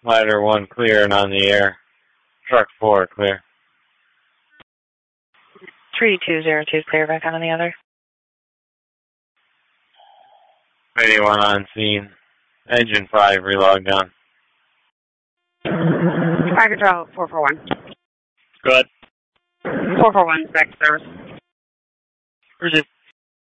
Ladder 1 clear and on the air. Truck 4 clear. 3202 clear, back on the other. Radio 1 on scene. Engine 5 relogged on. Fire control 441. Good. 441, back to service. Roger.